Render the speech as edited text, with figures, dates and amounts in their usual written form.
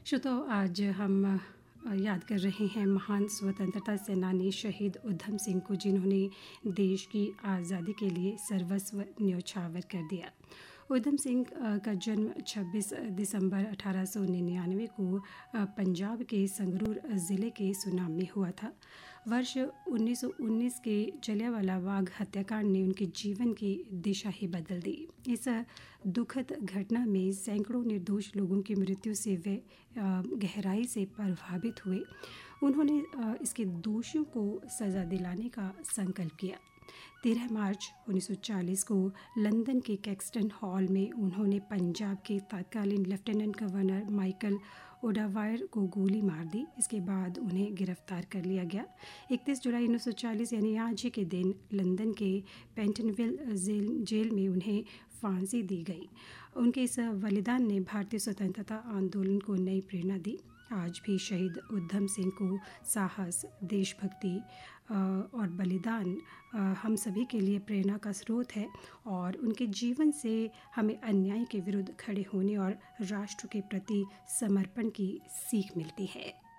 श्रोताओ, आज हम याद कर रहे हैं महान स्वतंत्रता सेनानी शहीद उधम सिंह को, जिन्होंने देश की आज़ादी के लिए सर्वस्व न्योछावर कर दिया। उधम सिंह का जन्म 26 दिसंबर 1899 को पंजाब के संगरूर ज़िले के सुनाम में हुआ था। वर्ष 1919 के जलियांवाला बाग हत्याकांड ने उनके जीवन की दिशा ही बदल दी। इस दुखद घटना में सैकड़ों निर्दोष लोगों की मृत्यु से वे गहराई से प्रभावित हुए। उन्होंने इसके दोषियों को सज़ा दिलाने का संकल्प किया। 13 मार्च 1940 को लंदन के कैक्सटन हॉल में उन्होंने पंजाब के तत्कालीन लेफ्टिनेंट गवर्नर माइकल ओडावायर को गोली मार दी। इसके बाद उन्हें गिरफ्तार कर लिया गया। 31 जुलाई 1940 यानी आज ही के दिन लंदन के पेंटनविल जेल में उन्हें फांसी दी गई। उनके इस बलिदान ने भारतीय स्वतंत्रता आंदोलन को नई प्रेरणा दी। आज भी शहीद उधम सिंह को साहस, देशभक्ति और बलिदान हम सभी के लिए प्रेरणा का स्रोत है और उनके जीवन से हमें अन्याय के विरुद्ध खड़े होने और राष्ट्र के प्रति समर्पण की सीख मिलती है।